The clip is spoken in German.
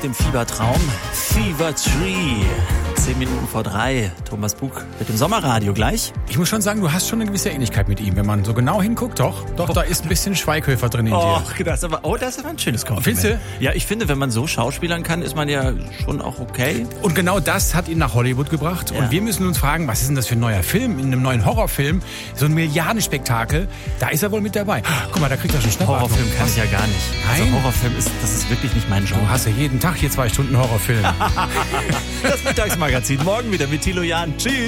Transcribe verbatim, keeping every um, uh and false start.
dem Fiebertraum. Fever Tree. Zehn Minuten vor drei. Thomas Bug mit dem Sommerradio gleich. Ich muss schon sagen, du hast schon eine gewisse Ähnlichkeit mit ihm, wenn man so genau hinguckt. Doch, doch, da ist ein bisschen Schweighöfer drin in Oh, dir. das ist aber, oh, das ist aber ein schönes Kompliment. Findest Ja, ich finde, wenn man so schauspielern kann, ist man ja schon auch okay. Und genau das hat ihn nach Hollywood gebracht. Ja. Und wir müssen uns fragen, was ist denn das für ein neuer Film? In einem neuen Horrorfilm, so ein Milliardenspektakel, da ist er wohl mit dabei. Guck mal, da kriegt er schon Schnappatmung. Horrorfilm kann ich ja gar nicht. Also Nein? Horrorfilm ist, das ist wirklich nicht mein Genre. Du hast ja jeden Tag hier zwei Stunden Horrorfilm. Das Mittagsmagazin morgen wieder mit Thilo Jahn. Tschüss.